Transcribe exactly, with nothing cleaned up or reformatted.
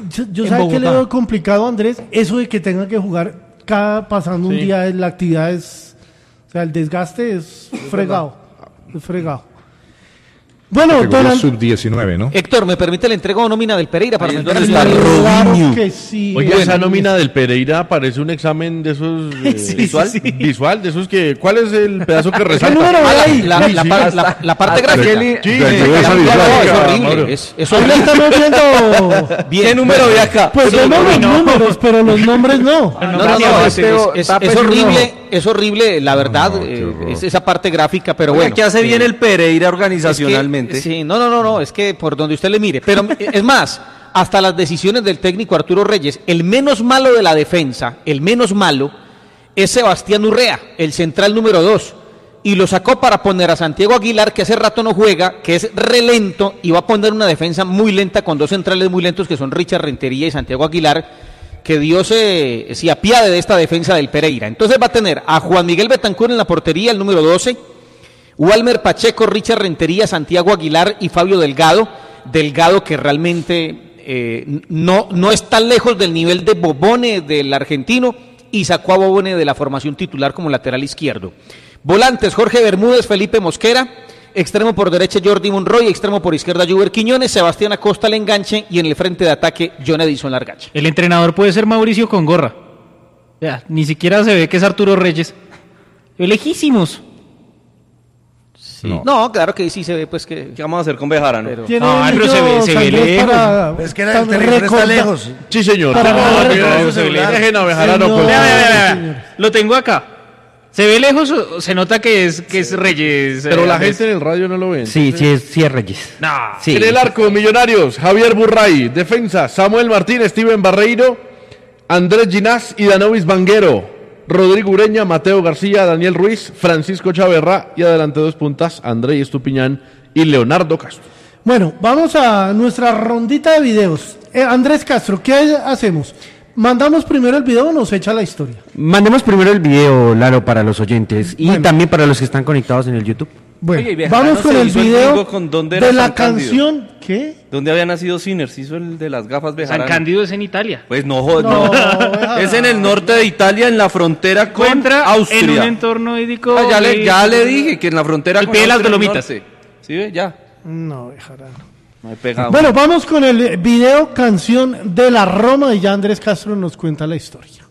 yo, yo sé que le veo complicado, Andrés, eso de que tenga que jugar cada pasando sí. un día, la actividad es, o sea, el desgaste es fregado, es fregado. Bueno, Donald... sub diecinueve, ¿no? Héctor, ¿me permite la entrega o nómina del Pereira para mencionar el claro Claro que sí. Oye, bueno, esa nómina del Pereira parece un examen de esos eh, sí, visual, sí, sí. visual, de esos que ¿cuál es el pedazo que resalta? ¿Qué número hay? La, la, la, sí, la, la, la parte gráfica. Sí, sí, sí, es horrible. Es, es horrible. Ahora estamos viendo bien, ¿qué número de acá? Pues vemos los no. números, pero los nombres no. No, no, no, no es, es, es, es horrible, es horrible, la verdad, no, eh, es esa parte gráfica, pero bueno. ¿Qué hace bien el Pereira organizacionalmente? Es que, sí, no, no, no, no, es que por donde usted le mire, pero es más, hasta las decisiones del técnico Arturo Reyes, el menos malo de la defensa, el menos malo, es Sebastián Urrea, el central número dos, y lo sacó para poner a Santiago Aguilar, que hace rato no juega, que es relento, y va a poner una defensa muy lenta con dos centrales muy lentos, que son Richard Rentería y Santiago Aguilar, que Dios se, se apiade de esta defensa del Pereira. Entonces va a tener a Juan Miguel Betancur en la portería, el número doce, Walmer Pacheco, Richard Rentería, Santiago Aguilar y Fabio Delgado, Delgado que realmente eh, no, no está lejos del nivel de Bobone del argentino y sacó a Bobone de la formación titular como lateral izquierdo. Volantes, Jorge Bermúdez, Felipe Mosquera, extremo por derecha Jordi Monroy, extremo por izquierda Juber Quiñones, Sebastián Acosta al enganche y en el frente de ataque John Edison Largache. El entrenador puede ser Mauricio Congorra. Ya, ni siquiera se ve que es Arturo Reyes. Lejísimos. Sí. No. no, claro que sí se ve, pues que... ¿Qué vamos a hacer con Bejarano? Pero, no, pero se ve, se ve lejos. Para, es que el televisor está lejos. Sí, señor. Para no, no, no, se ve dejen a Bejarano. Con... Vea, vea, vea. Lo tengo acá. ¿Se ve lejos o se nota que es, que es Reyes? Pero eh, la gente en el radio no lo ve. Sí, sí es, sí es Reyes. No. Sí. En el arco, Millonarios, Javier Burray. Defensa, Samuel Martín, Steven Barreiro, Andrés Ginás y Danovis Vanguero. Rodrigo Ureña, Mateo García, Daniel Ruiz, Francisco Chaverra y adelante dos puntas, André Estupiñán y Leonardo Castro. Bueno, vamos a nuestra rondita de videos. Eh, Andrés Castro, ¿qué hacemos? ¿Mandamos primero el video o nos echa la historia? Mandemos primero el video, Lalo, para los oyentes y bueno. también para los que están conectados en el YouTube. Bueno, Oye, vamos con el video con ¿dónde de era la San Cándido? canción. ¿Qué? ¿Dónde había nacido Sinners? Hizo el de las gafas Bejarano. San Cándido es en Italia. Pues no, no. no es en el norte de Italia, en la frontera con Encuentra Austria. en un entorno hídrico. Ah, ya, le, ya le dije que en la frontera el con pie de las Austria Dolomitas. ¿Sí ve? Ya. No, Bejarano. No he pegado. Bueno, vamos con el video canción de la Roma y ya Andrés Castro nos cuenta la historia.